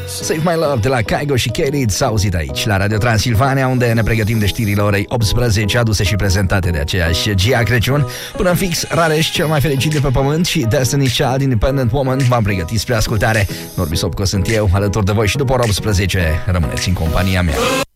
Save My Love de la Kygo și K-Lead s-a auzit aici, la Radio Transilvania, unde ne pregătim de știrile orei 18, aduse și prezentate de aceeași Gia Crăciun. Până în fix, Rareș, cel mai fericit de pe pământ, și Destiny's Child, Independent Woman, v-am pregătit spre ascultare. Norbi Sopco sunt eu, alături de voi, și după ora 18 rămâneți în compania mea.